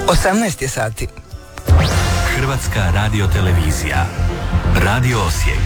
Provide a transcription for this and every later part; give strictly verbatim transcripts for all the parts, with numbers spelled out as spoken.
osamnaest je sati. Hrvatska radiotelevizija. Radio Osijek.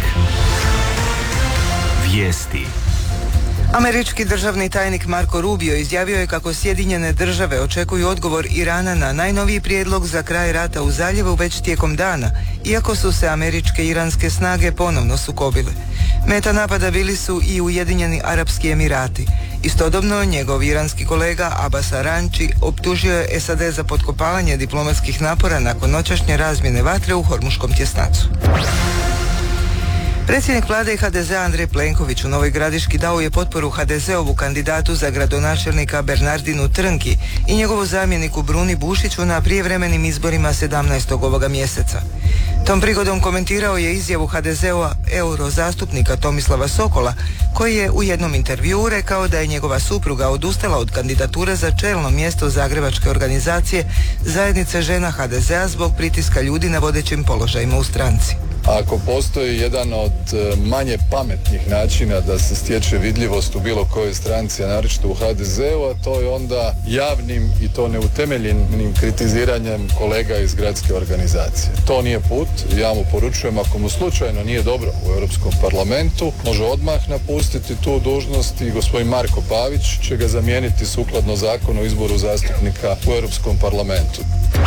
Vijesti. Američki državni tajnik Marco Rubio izjavio je kako Sjedinjene države očekuju odgovor Irana na najnoviji prijedlog za kraj rata u zaljevu već tijekom dana, iako su se američke i iranske snage ponovno sukobile. Meta napada bili su i Ujedinjeni Arapski Emirati. Istodobno, njegov iranski kolega Abbas Aranči optužio je S A D za potkopavanje diplomatskih napora nakon noćašnje razmjene vatre u Hormuškom tjesnacu. Predsjednik vlade i H D Z-a Andrej Plenković u Novoj Gradiški dao je potporu H D Z-ovu kandidatu za gradonačelnika Bernardinu Trnki i njegovu zamjeniku Bruni Bušiću na prijevremenim izborima sedamnaestog ovoga mjeseca. Tom prigodom komentirao je izjavu H D Z-ova eurozastupnika Tomislava Sokola, koji je u jednom intervjuu rekao da je njegova supruga odustala od kandidature za čelno mjesto zagrebačke organizacije Zajednice žena H D Z-a zbog pritiska ljudi na vodećim položajima u stranci. Ako postoji jedan od manje pametnih načina da se stječe vidljivost u bilo kojoj stranci, a naročito u H D Z-u, a to je onda javnim i to neutemeljenim kritiziranjem kolega iz gradske organizacije. To nije put. Ja mu poručujem, ako mu slučajno nije dobro u Europskom parlamentu, može odmah napustiti tu dužnost i gospodin Marko Pavić će ga zamijeniti sukladno zakonu o izboru zastupnika u Europskom parlamentu.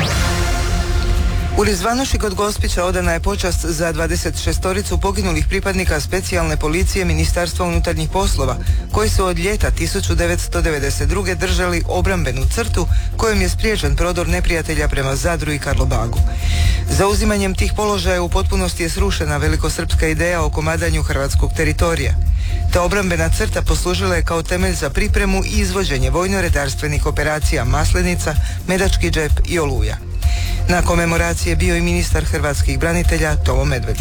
U Rizvanuši kod Gospića odana je počast za dvadeset šestoricu poginulih pripadnika specijalne policije Ministarstva unutarnjih poslova, koji su od ljeta tisuću devetsto devedeset druge držali obrambenu crtu kojom je spriječen prodor neprijatelja prema Zadru i Karlobagu. Zauzimanjem tih položaja u potpunosti je srušena velikosrpska ideja o komadanju hrvatskog teritorija. Ta obrambena crta poslužila je kao temelj za pripremu i izvođenje vojno-redarstvenih operacija Maslenica, Medački džep i Oluja. Na komemoraciji je bio i ministar hrvatskih branitelja Tomo Medved.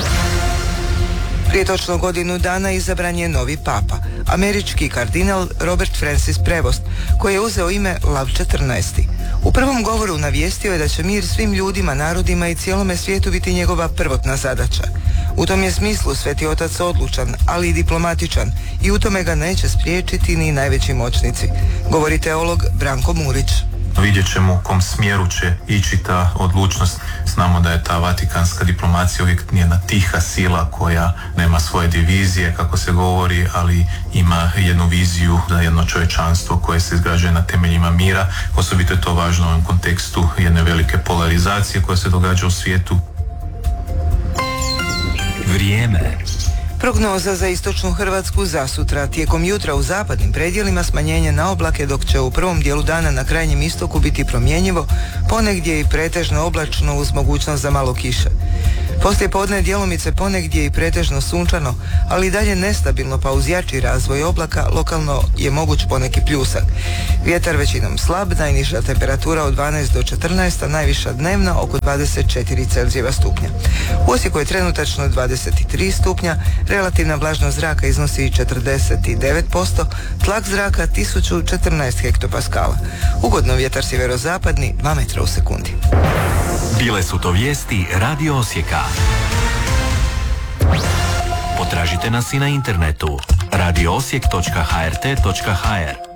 Prije točno godinu dana izabran je novi papa, američki kardinal Robert Francis Prevost, koji je uzeo ime Lav četrnaesti. U prvom govoru navijestio je da će mir svim ljudima, narodima i cijelome svijetu biti njegova prvotna zadaća. U tom je smislu Sveti Otac odlučan, ali i diplomatičan, i u tome ga neće spriječiti ni najveći moćnici, govori teolog Branko Murić. Vidjet ćemo u kom smjeru će ići ta odlučnost. Znamo da je ta vatikanska diplomacija uvijek jedna tiha sila koja nema svoje divizije, kako se govori, ali ima jednu viziju za jedno čovječanstvo koje se izgrađuje na temeljima mira. Osobito je to važno u ovom kontekstu jedne velike polarizacije koja se događa u svijetu. Vrijeme. Prognoza za istočnu Hrvatsku za sutra. Tijekom jutra u zapadnim predjelima smanjenje na oblake, dok će u prvom dijelu dana na krajnjem istoku biti promjenjivo, ponegdje i pretežno oblačno uz mogućnost za malo kiše. Poslije podne djelomice ponegdje i pretežno sunčano, ali i dalje nestabilno, pa uz jači razvoj oblaka lokalno je moguć poneki pljusak. Vjetar većinom slab, najniža temperatura od dvanaest do četrnaest, a najviša dnevna oko dvadeset četiri Celzijeva stupnja. U Osijeku je trenutačno dvadeset tri stupnja, relativna vlažnost zraka iznosi četrdeset devet posto, tlak zraka tisuću četrnaest hektopaskala. Ugodno vjetar sjeverozapadni dva metra u sekundi. Bile su to vijesti Radio Osijeka. Potražite nas i na internetu radio osijek točka h r t točka h r.